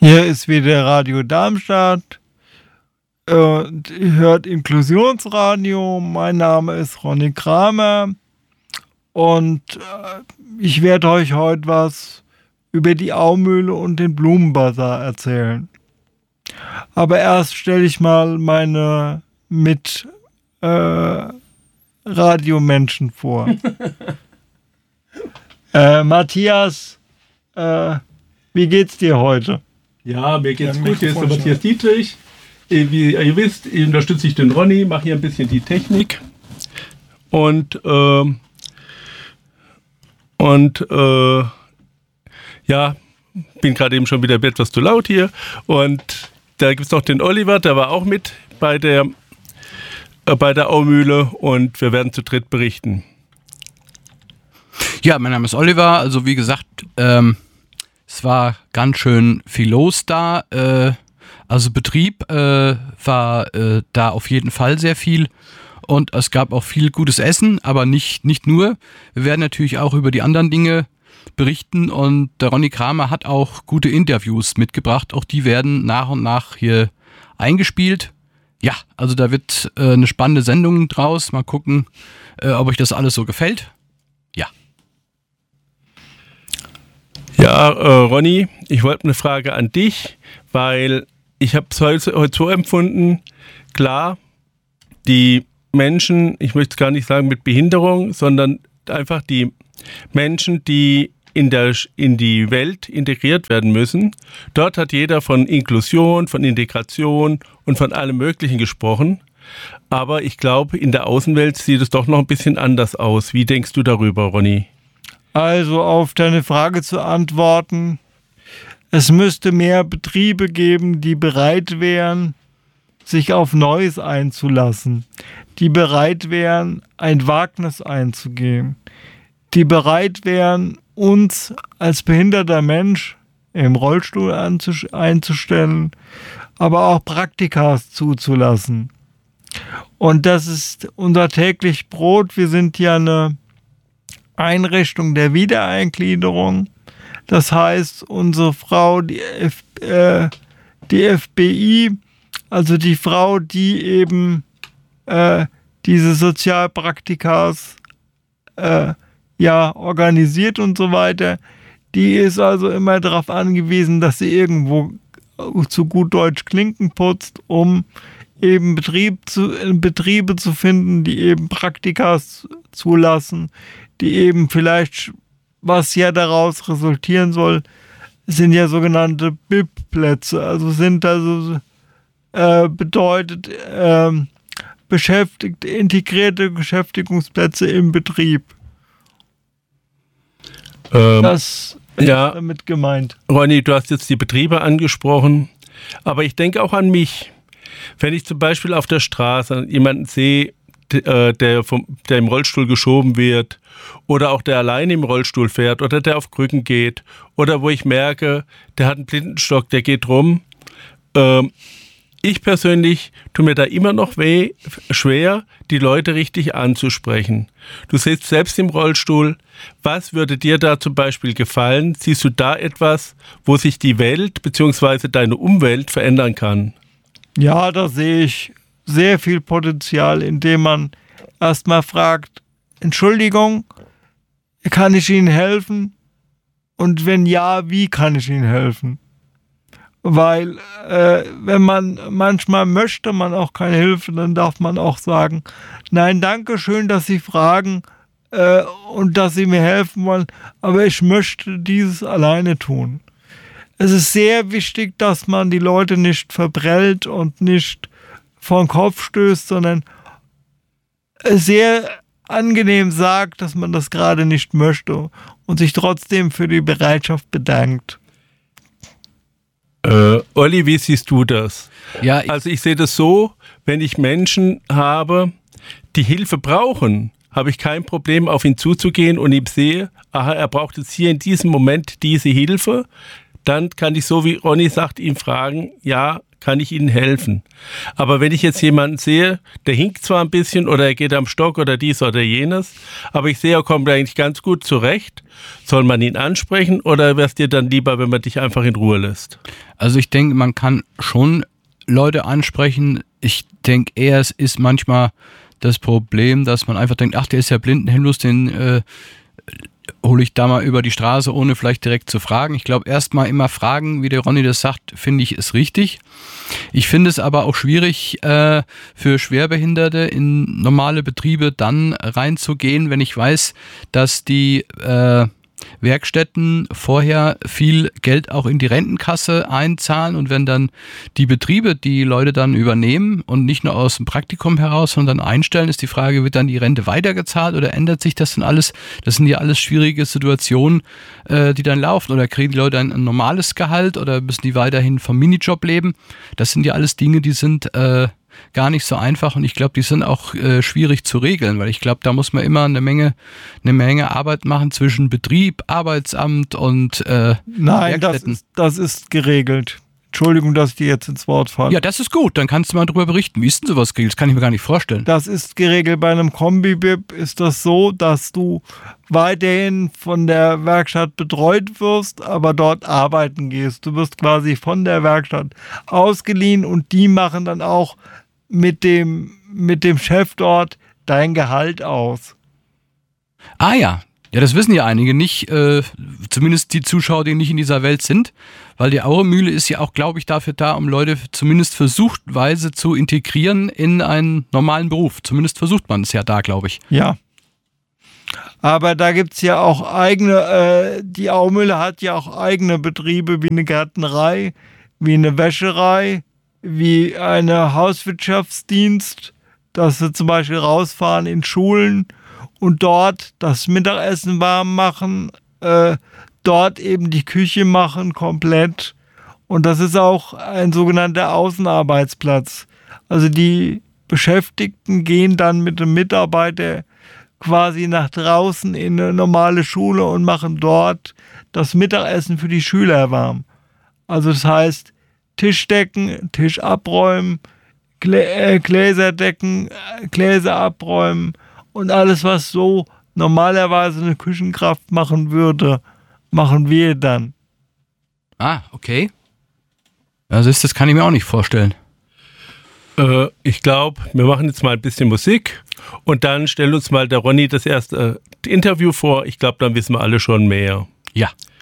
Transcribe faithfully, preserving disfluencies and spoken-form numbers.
Hier ist wieder Radio Darmstadt und ihr hört Inklusionsradio. Mein Name ist Ronny Kramer und ich werde euch heute was über die Aumühle und den Blumenbazar erzählen. Aber erst stelle ich mal meine mit äh, Radiomenschen vor. äh, Matthias, äh, wie geht's dir heute? Ja, mir geht's gut. Hier ist der Matthias Dietrich. Wie ihr wisst, unterstütze ich den Ronny, mache hier ein bisschen die Technik. Und, äh, und äh, ja, bin gerade eben schon wieder etwas zu laut hier. Und da gibt es noch den Oliver, der war auch mit bei der, äh, bei der Aumühle und wir werden zu dritt berichten. Ja, mein Name ist Oliver. Also wie gesagt, ähm, es war ganz schön viel los da. Äh, also Betrieb äh, war äh, da auf jeden Fall sehr viel. Und es gab auch viel gutes Essen, aber nicht, nicht nur. Wir werden natürlich auch über die anderen Dinge berichten. Und der Ronny Kramer hat auch gute Interviews mitgebracht. Auch die werden nach und nach hier eingespielt. Ja, also da wird äh, eine spannende Sendung draus. Mal gucken, äh, ob euch das alles so gefällt. Ja. Ja, äh, Ronny, ich wollte eine Frage an dich, weil ich habe es heute, heute so empfunden, klar, die Menschen, ich möchte es gar nicht sagen mit Behinderung, sondern einfach die Menschen, die in, der, in die Welt integriert werden müssen. Dort hat jeder von Inklusion, von Integration und von allem Möglichen gesprochen. Aber ich glaube, in der Außenwelt sieht es doch noch ein bisschen anders aus. Wie denkst du darüber, Ronny? Also auf deine Frage zu antworten, es müsste mehr Betriebe geben, die bereit wären, sich auf Neues einzulassen, die bereit wären, ein Wagnis einzugehen, die bereit wären, uns als behinderter Mensch im Rollstuhl einzustellen, aber auch Praktikas zuzulassen. Und das ist unser täglich Brot. Wir sind ja eine Einrichtung der Wiedereingliederung. Das heißt, unsere Frau, die, F, äh, die F B I, also die Frau, die eben äh, diese Sozialpraktikas äh, ja, organisiert und so weiter, die ist also immer darauf angewiesen, dass sie irgendwo zu gut Deutsch Klinken putzt, um eben Betrieb zu, Betriebe zu finden, die eben Praktikas zulassen, die eben vielleicht, was ja daraus resultieren soll, sind ja sogenannte B I P-Plätze, also sind also äh, bedeutet äh, beschäftigt, integrierte Beschäftigungsplätze im Betrieb. Ähm, das ist ja, damit gemeint. Ronny, du hast jetzt die Betriebe angesprochen, aber ich denke auch an mich. Wenn ich zum Beispiel auf der Straße jemanden sehe, der, vom, der im Rollstuhl geschoben wird oder auch der alleine im Rollstuhl fährt oder der auf Krücken geht oder wo ich merke, der hat einen Blindenstock, der geht rum. Ähm, ich persönlich tue mir da immer noch weh, schwer, die Leute richtig anzusprechen. Du sitzt selbst im Rollstuhl. Was würde dir da zum Beispiel gefallen? Siehst du da etwas, wo sich die Welt bzw. deine Umwelt verändern kann? Ja, da sehe ich sehr viel Potenzial, indem man erstmal fragt, Entschuldigung, kann ich Ihnen helfen? Und wenn ja, wie kann ich Ihnen helfen? Weil äh, wenn man manchmal möchte man auch keine Hilfe, dann darf man auch sagen, nein, danke schön, dass Sie fragen äh, und dass Sie mir helfen wollen, aber ich möchte dieses alleine tun. Es ist sehr wichtig, dass man die Leute nicht verprellt und nicht vor den Kopf stößt, sondern sehr angenehm sagt, dass man das gerade nicht möchte und sich trotzdem für die Bereitschaft bedankt. Äh, Olli, wie siehst du das? Ja, ich also ich sehe das so, wenn ich Menschen habe, die Hilfe brauchen, habe ich kein Problem, auf ihn zuzugehen und ihm sehe, aha, er braucht jetzt hier in diesem Moment diese Hilfe, dann kann ich, so wie Ronny sagt, ihn fragen, ja, kann ich Ihnen helfen. Aber wenn ich jetzt jemanden sehe, der hinkt zwar ein bisschen oder er geht am Stock oder dies oder jenes, aber ich sehe, er kommt eigentlich ganz gut zurecht, soll man ihn ansprechen oder wäre es dir dann lieber, wenn man dich einfach in Ruhe lässt? Also ich denke, man kann schon Leute ansprechen. Ich denke eher, es ist manchmal das Problem, dass man einfach denkt, ach, der ist ja blind, Hilflos, den äh, hole ich da mal über die Straße, ohne vielleicht direkt zu fragen. Ich glaube, erstmal immer fragen, wie der Ronny das sagt, finde ich, ist richtig. Ich finde es aber auch schwierig, äh, für Schwerbehinderte in normale Betriebe dann reinzugehen, wenn ich weiß, dass die äh, Werkstätten vorher viel Geld auch in die Rentenkasse einzahlen und wenn dann die Betriebe die Leute dann übernehmen und nicht nur aus dem Praktikum heraus, sondern einstellen, ist die Frage, wird dann die Rente weitergezahlt oder ändert sich das denn alles? Das sind ja alles schwierige Situationen, äh, die dann laufen. Oder kriegen die Leute ein, ein normales Gehalt oder müssen die weiterhin vom Minijob leben? Das sind ja alles Dinge, die sind äh, gar nicht so einfach und ich glaube, die sind auch äh, schwierig zu regeln, weil ich glaube, da muss man immer eine Menge, eine Menge Arbeit machen zwischen Betrieb, Arbeitsamt und äh, Nein, das ist, das ist geregelt. Entschuldigung, dass ich dir jetzt ins Wort falle. Ja, das ist gut, dann kannst du mal drüber berichten. Wie ist denn sowas geregelt? Das kann ich mir gar nicht vorstellen. Das ist geregelt. Bei einem Kombi-B I P ist das so, dass du weiterhin von der Werkstatt betreut wirst, aber dort arbeiten gehst. Du wirst quasi von der Werkstatt ausgeliehen und die machen dann auch mit dem, mit dem Chef dort dein Gehalt aus. Ah ja, ja, das wissen ja einige nicht, äh, zumindest die Zuschauer, die nicht in dieser Welt sind, weil die Auremühle ist ja auch, glaube ich, dafür da, um Leute zumindest versuchtweise zu integrieren in einen normalen Beruf. Zumindest versucht man es ja da, glaube ich. Ja. Aber da gibt es ja auch eigene, äh, die Aumühle hat ja auch eigene Betriebe wie eine Gärtnerei, wie eine Wäscherei, wie eine Hauswirtschaftsdienst, dass sie zum Beispiel rausfahren in Schulen und dort das Mittagessen warm machen, äh, dort eben die Küche machen komplett. Und das ist auch ein sogenannter Außenarbeitsplatz. Also die Beschäftigten gehen dann mit dem Mitarbeiter quasi nach draußen in eine normale Schule und machen dort das Mittagessen für die Schüler warm. Also das heißt, Tisch decken, Tisch abräumen, Glä- äh, Gläser decken, äh, Gläser abräumen und alles, was so normalerweise eine Küchenkraft machen würde, machen wir dann. Ah, okay. Also das kann ich mir auch nicht vorstellen. Äh, ich glaube, wir machen jetzt mal ein bisschen Musik und dann stellt uns mal der Ronny das erste äh, Interview vor. Ich glaube, dann wissen wir alle schon mehr. Ja.